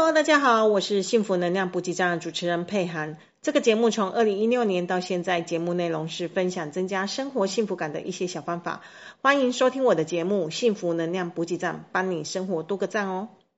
Hello， 大家好，我是幸福能量补给站的主持人佩涵。这个节目从2016年到现在，节目内容是分享增加生活幸福感的一些小方法。欢迎收听我的节目《幸福能量补给站》，帮你生活多个赞哦。